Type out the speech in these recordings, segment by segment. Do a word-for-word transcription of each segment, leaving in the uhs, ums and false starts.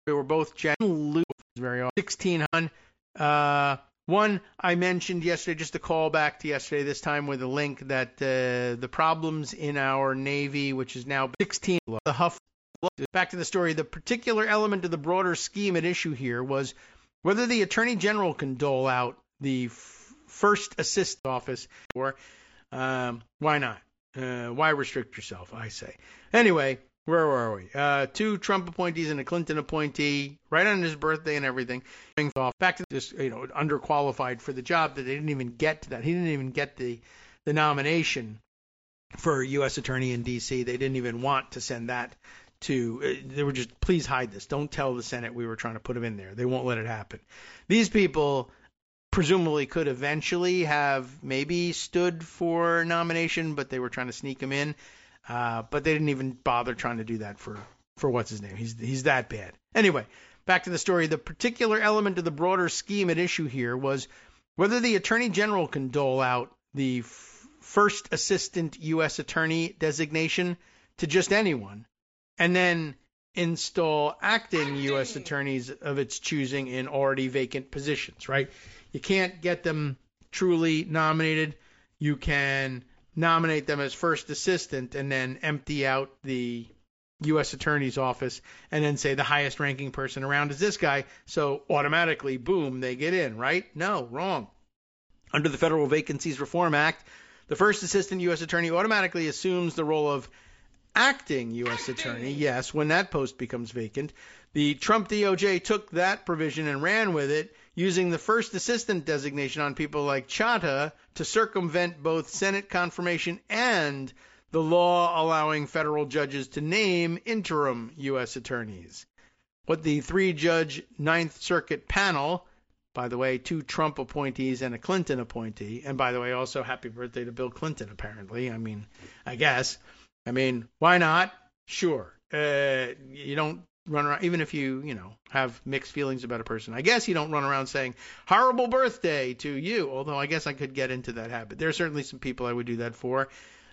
They were both genuinely very sixteen hundred. Uh, one I mentioned yesterday, just a call back to yesterday, this time with a link that uh, the problems in our Navy, which is now sixteen, the Huff. Back to the story. The particular element of the broader scheme at issue here was whether the Attorney General can dole out the f- first assist office, or um, why not? Uh, why restrict yourself, I say. Anyway, where were we? Uh, two Trump appointees and a Clinton appointee, right on his birthday and everything. Off back to this, you know, underqualified for the job that they didn't even get to that. He didn't even get the the nomination for U S Attorney in D C. They didn't even want to send that to. Uh, they were just, please hide this. Don't tell the Senate we were trying to put him in there. They won't let it happen. These people presumably could eventually have maybe stood for nomination, but they were trying to sneak him in. Uh, but they didn't even bother trying to do that for, for what's his name. He's he's that bad. Anyway, back to the story. The particular element of the broader scheme at issue here was whether the Attorney General can dole out the f- first assistant U S Attorney designation to just anyone, and then install acting U S attorneys of its choosing in already vacant positions, right? You can't get them truly nominated. You can nominate them as first assistant and then empty out the U S Attorney's office and then say the highest ranking person around is this guy, so automatically, boom, they get in, right? No, wrong. Under the Federal Vacancies Reform Act, the first assistant U S Attorney automatically assumes the role of acting U S Attorney, yes, when that post becomes vacant. The Trump D O J took that provision and ran with it, using the first assistant designation on people like Chata to circumvent both Senate confirmation and the law allowing federal judges to name interim U S attorneys. What the three-judge Ninth Circuit panel, by the way, two Trump appointees and a Clinton appointee, and by the way, also happy birthday to Bill Clinton, apparently. I mean, I guess. I mean, why not? Sure. Uh, you don't run around, even if you, you know, have mixed feelings about a person. I guess you don't run around saying, horrible birthday to you, although I guess I could get into that habit. There are certainly some people I would do that for.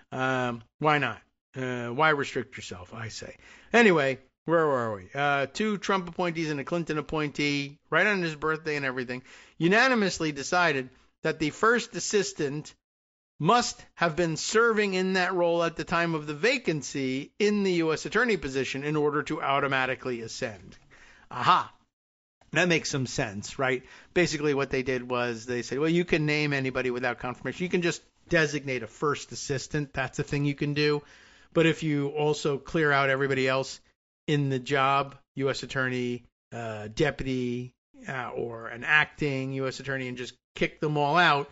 Um, why not? Uh, why restrict yourself, I say. Anyway, where were we? Uh, two Trump appointees and a Clinton appointee, right on his birthday and everything, unanimously decided that the first assistant must have been serving in that role at the time of the vacancy in the U S Attorney position in order to automatically ascend. Aha. That makes some sense, right? Basically what they did was they said, well, you can name anybody without confirmation. You can just designate a first assistant. That's a thing you can do. But if you also clear out everybody else in the job, U S Attorney, uh, deputy, uh, or an acting U S Attorney, and just kick them all out,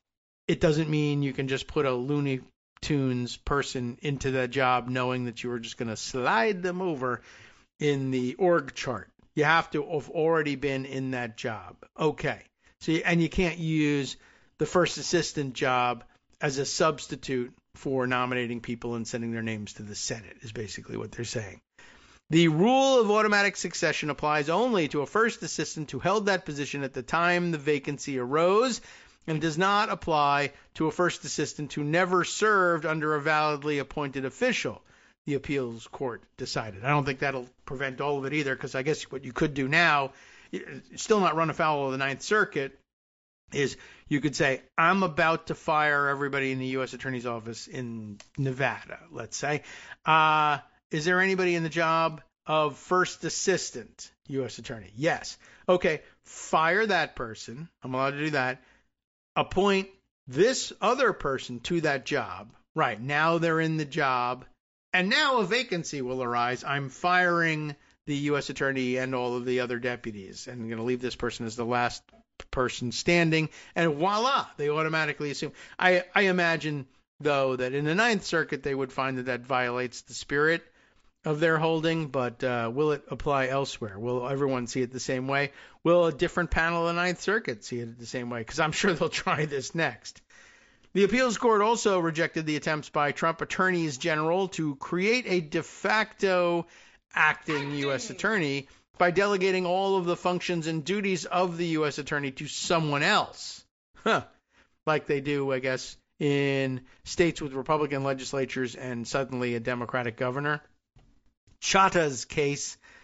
it doesn't mean you can just put a Looney Tunes person into that job knowing that you were just going to slide them over in the org chart. You have to have already been in that job. Okay. So, and you can't use the first assistant job as a substitute for nominating people and sending their names to the Senate, is basically what they're saying. The rule of automatic succession applies only to a first assistant who held that position at the time the vacancy arose, and does not apply to a first assistant who never served under a validly appointed official, the appeals court decided. I don't think that'll prevent all of it either, because I guess what you could do now, still not run afoul of the Ninth Circuit, is you could say, I'm about to fire everybody in the U S Attorney's office in Nevada, let's say. Uh, is there anybody in the job of first assistant U S Attorney? Yes. Okay, fire that person. I'm allowed to do that. Appoint this other person to that job. Right, now they're in the job, and now a vacancy will arise. I'm firing the U S Attorney and all of the other deputies, and I'm going to leave this person as the last person standing, and voila, they automatically assume. I, I imagine, though, that in the Ninth Circuit they would find that that violates the spirit of their holding, but uh, will it apply elsewhere? Will everyone see it the same way? Will a different panel of the Ninth Circuit see it the same way? Because I'm sure they'll try this next. The appeals court also rejected the attempts by Trump attorneys general to create a de facto acting U S attorney by delegating all of the functions and duties of the U S attorney to someone else. Huh. Like they do, I guess, in states with Republican legislatures and suddenly a Democratic governor. Chata's case